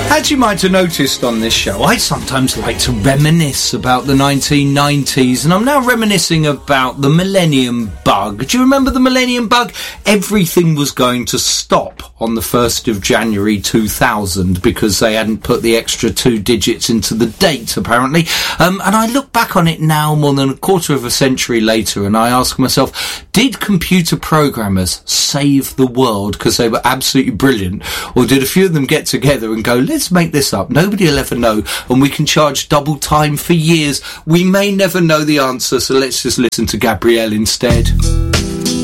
As you might have noticed on this show, I sometimes like to reminisce about the 1990s, and I'm now reminiscing about the Millennium Bug. Do you remember the Millennium Bug? Everything was going to stop on the 1st of January 2000 because they hadn't put the extra 2 digits into the date, apparently. And I look back on it now more than a quarter of a century later, and I ask myself, did computer programmers save the world because they were absolutely brilliant, or did a few of them get together and go, let's make this up, nobody will ever know, and we can charge double time for years? We may never know the answer, so let's just listen to Gabrielle instead.